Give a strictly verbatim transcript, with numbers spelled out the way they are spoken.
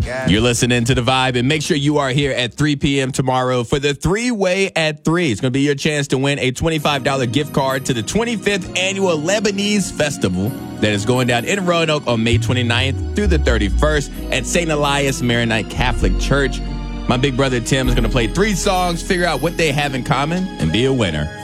You're listening to The Vibe, and make sure you are here at three p.m. tomorrow for the three-way at three. It's going to be your chance to win a twenty-five dollars gift card to the twenty-fifth Annual Lebanese Festival that is going down in Roanoke on May twenty-ninth through the thirty-first at Saint Elias Maronite Catholic Church. My big brother Tim is going to play three songs, figure out what they have in common, and be a winner.